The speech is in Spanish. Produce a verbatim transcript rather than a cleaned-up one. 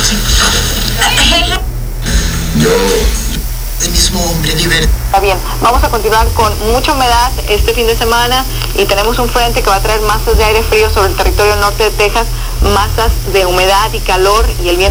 Yo, el mismo hombre libertad. Está bien, vamos a continuar con mucha humedad este fin de semana y tenemos un frente que va a traer masas de aire frío sobre el territorio norte de Texas, masas de humedad y calor y el viento